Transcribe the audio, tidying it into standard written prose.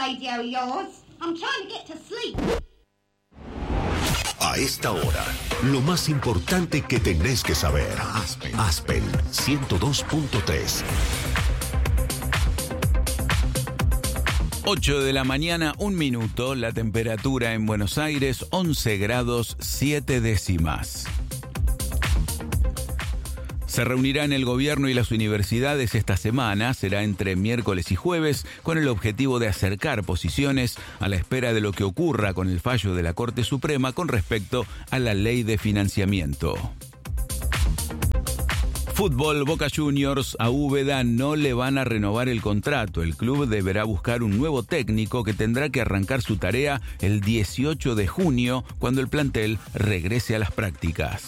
radio of yours. I'm trying to get to sleep. A esta hora, lo más importante que tenés que saber. Aspen 102.3. 8 de la mañana, 1 minuto. La temperatura en Buenos Aires, 11 grados 7 décimas. Se reunirán el gobierno y las universidades esta semana, será entre miércoles y jueves, con el objetivo de acercar posiciones a la espera de lo que ocurra con el fallo de la Corte Suprema con respecto a la ley de financiamiento. Fútbol, Boca Juniors, a Úbeda no le van a renovar el contrato. El club deberá buscar un nuevo técnico que tendrá que arrancar su tarea el 18 de junio, cuando el plantel regrese a las prácticas.